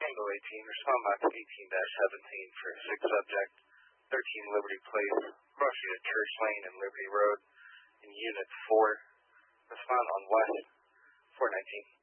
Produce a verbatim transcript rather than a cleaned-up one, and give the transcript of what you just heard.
Tango eighteen, respond back to eighteen seventeen for six subject, thirteen Liberty Place, cross street at Church Lane and Liberty Road, in Unit four. Respond on West four nineteen.